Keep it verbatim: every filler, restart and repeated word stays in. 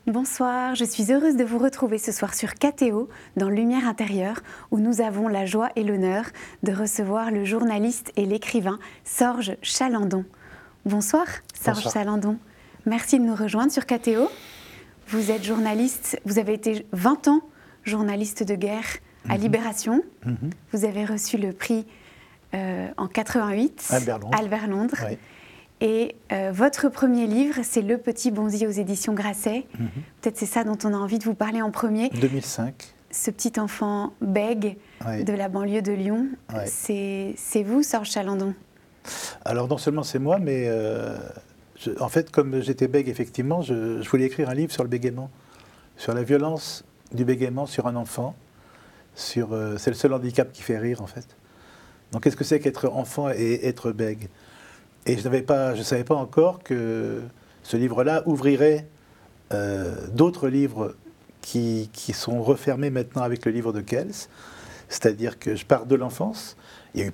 Bonsoir, je suis heureuse de vous retrouver ce soir sur K T O, dans Lumière intérieure, où nous avons la joie et l'honneur de recevoir le journaliste et l'écrivain Sorge Chalandon. Bonsoir, Sorge Bonsoir. Chalandon. Merci de nous rejoindre sur K T O. Vous êtes journaliste, vous avez été vingt ans journaliste de guerre à Mmh. Libération. Mmh. Vous avez reçu le prix euh, en quatre-vingt-huit, Albert Londres. Albert Londres. Oui. Et euh, votre premier livre, c'est Le Petit Bonzi aux éditions Grasset. Mmh. Peut-être c'est ça dont on a envie de vous parler en premier. deux mille cinq. Ce petit enfant bègue Oui. de la banlieue de Lyon, Oui. c'est, c'est vous, Sorge Chalandon? Alors non seulement c'est moi, mais euh, je- en fait, comme j'étais bègue, effectivement, je, je voulais écrire un livre sur le bégaiement, sur la violence du bégaiement sur un enfant. Sur, euh, c'est le seul handicap qui fait rire, en fait. Donc qu'est-ce que c'est qu'être enfant et être bègue? Et je n'avais pas, je savais pas encore que ce livre-là ouvrirait euh, d'autres livres qui, qui sont refermés maintenant avec le livre de Kels. C'est-à-dire que je pars de l'enfance. Il y a eu